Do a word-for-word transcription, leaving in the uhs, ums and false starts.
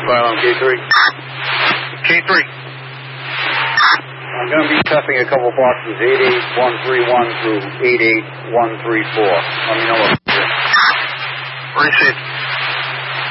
fire on K three. K three. I'm going to be testing a couple boxes, eight eight one three one through eight eight one three four. Let me know what. Received.